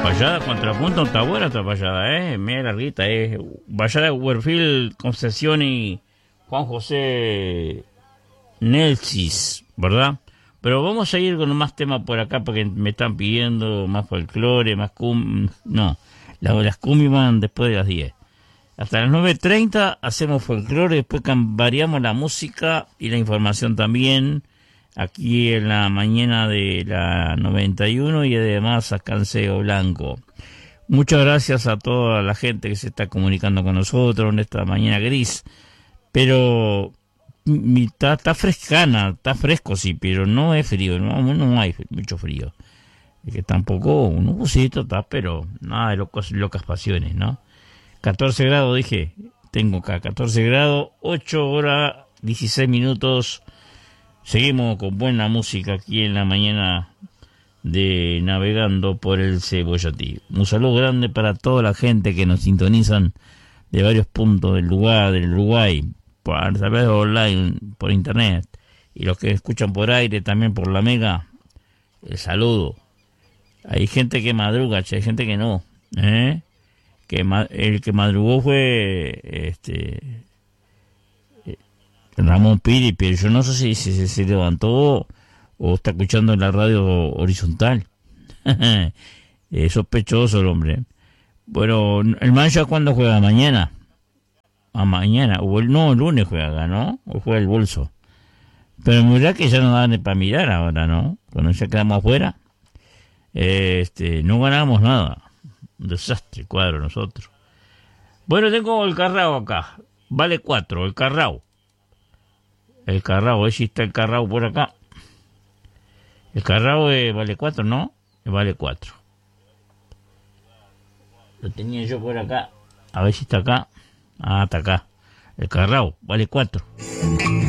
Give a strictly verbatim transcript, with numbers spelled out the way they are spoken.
Vallada, contrapunto, está buena esta vallada, eh, media larguita, eh. Vallada, Huerfil, Concepción y Juan José Nelsis, ¿verdad? Pero vamos a ir con más temas por acá porque me están pidiendo más folclore, más cum... No, las, las cumbias van después de las diez. Hasta las nueve treinta hacemos folclore, después variamos la música y la información también, aquí en la mañana de la noventa y uno y además a Canseo Blanco. Muchas gracias a toda la gente que se está comunicando con nosotros en esta mañana gris, pero está, está frescana, está fresco sí, pero no es frío, no, no hay mucho frío. Es que tampoco un busito está, pero nada de locos, locas pasiones, ¿no? catorce grados, dije, tengo acá catorce grados, ocho horas, dieciséis minutos. Seguimos con buena música aquí en la mañana de Navegando por el Cebollati. Un saludo grande para toda la gente que nos sintonizan de varios puntos del lugar, del Uruguay, por a través de online, por internet, y los que escuchan por aire también por la Mega, el saludo. Hay gente que madruga, che, hay gente que no, ¿eh? Que ma- el que madrugó fue este Ramón Piri, pero yo no sé si, si, si se levantó o está escuchando en la radio horizontal. Es sospechoso el hombre. Bueno, el Mancha cuando juega, mañana. A mañana, o el, no, el lunes juega, ¿no? O juega el Bolso. Pero mira que ya no dan para mirar ahora, ¿no? Cuando ya quedamos afuera, este, no ganamos nada. Un desastre cuadro nosotros. Bueno, tengo el Carrao acá. Vale cuatro, el Carrao. El Carrao, ahí sí está el Carrao por acá. El Carrao eh, vale cuatro, ¿no? Vale cuatro. Lo tenía yo por acá. A ver si está acá. Ah, está acá. El Carrao vale cuatro.